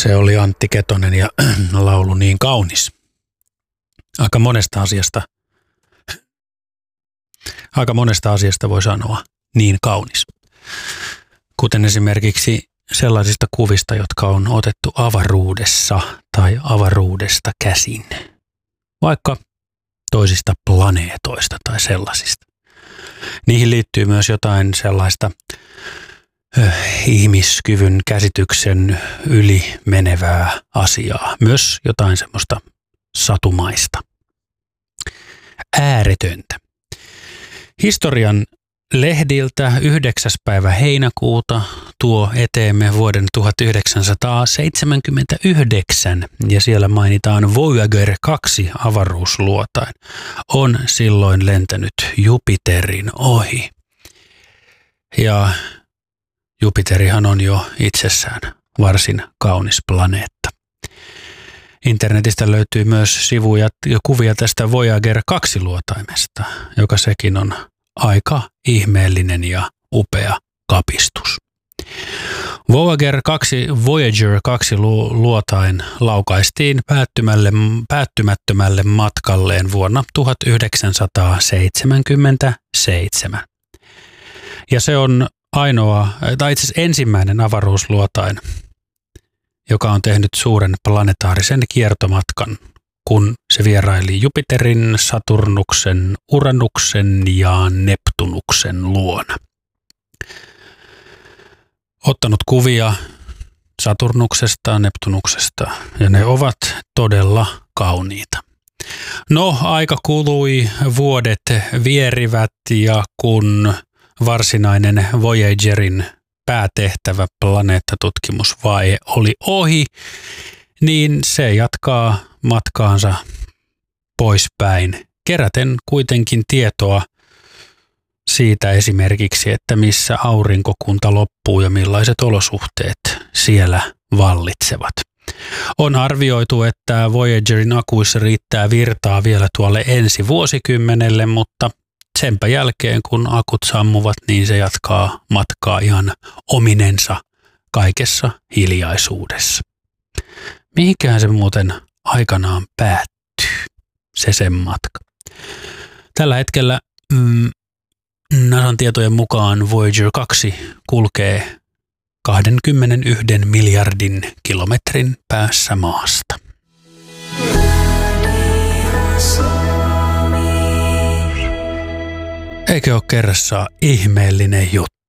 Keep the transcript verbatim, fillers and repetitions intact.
Se oli Antti Ketonen ja laulu Niin kaunis. Aika monesta asiasta, aika monesta asiasta voi sanoa niin kaunis. Kuten esimerkiksi sellaisista kuvista, jotka on otettu avaruudessa tai avaruudesta käsin. Vaikka toisista planeetoista tai sellaisista. Niihin liittyy myös jotain sellaista äh, ihmiskyvyn käsityksen yli menevää asiaa. Myös jotain semmoista satumaista. Ääretöntä. Historian lehdiltä yhdeksäs päivä heinäkuuta tuo eteemme vuoden tuhatyhdeksänsataaseitsemänkymmentäyhdeksän ja siellä mainitaan Voyager kaksi avaruusluotain. On silloin lentänyt Jupiterin ohi. Ja Jupiterihan on jo itsessään varsin kaunis planeetta. Internetistä löytyy myös sivuja ja kuvia tästä Voyager kaksi luotaimesta, joka sekin on aika ihmeellinen ja upea kapistus. Voyager kaksi, Voyager kaksi luotain laukaistiin päättymättömälle matkalleen vuonna tuhatyhdeksänsataaseitsemänkymmentäseitsemän. Ja se on ainoa, tai itse asiassa ensimmäinen avaruusluotain, joka on tehnyt suuren planetaarisen kiertomatkan, kun se vieraili Jupiterin, Saturnuksen, Uranuksen ja Neptunuksen luona. Ottanut kuvia Saturnuksesta, Neptunuksesta, ja ne ovat todella kauniita. No, aika kului, vuodet vierivät, ja kun varsinainen Voyagerin päätehtävä planeettatutkimusvaihe oli ohi, niin se jatkaa matkaansa poispäin, keräten kuitenkin tietoa siitä esimerkiksi, että missä aurinkokunta loppuu ja millaiset olosuhteet siellä vallitsevat. On arvioitu, että Voyagerin akuissa riittää virtaa vielä tuolle ensi vuosikymmenelle, mutta senpä jälkeen kun akut sammuvat, niin se jatkaa matkaa ihan ominensa kaikessa hiljaisuudessa. Mihinkään se muuten aikanaan päättyy, se sen matka. Tällä hetkellä mm, NASAn tietojen mukaan Voyager kaksi kulkee kaksikymmentäyksi miljardin kilometrin päässä maasta. Eikö ole kerrassaan ihmeellinen juttu?